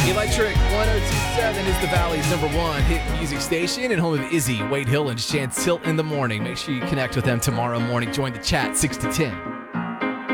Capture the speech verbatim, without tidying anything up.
Electric one oh two point seven is the Valley's number one hit music station and home of Izzy, Wade Hill, and Chantil in the morning. Make sure you connect with them tomorrow morning. Join the chat, six to ten.